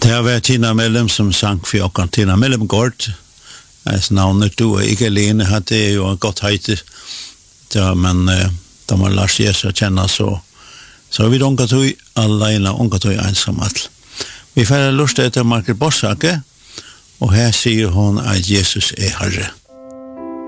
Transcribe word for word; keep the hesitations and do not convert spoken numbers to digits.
Det var Tina Mellem som sang for oss. Tina Mellem Gård. Altså navnet du er ikke alene. Det er jo godt høyt. Ja, men da man Lars Jesus kjenner så så vi unga tog alene, unga tog ensamt. Vi får lyst til Margaret Bossake, og her sier hun at Jesus er Herre.